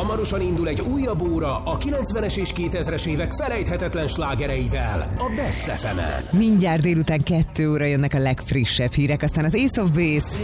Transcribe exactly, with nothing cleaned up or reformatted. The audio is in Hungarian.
Hamarosan indul egy újabb óra a kilencvenes és kétezres évek felejthetetlen slágereivel a Best ef emen. Mindjárt délután kettő óra jönnek a legfrissebb hírek, aztán az Ace of Base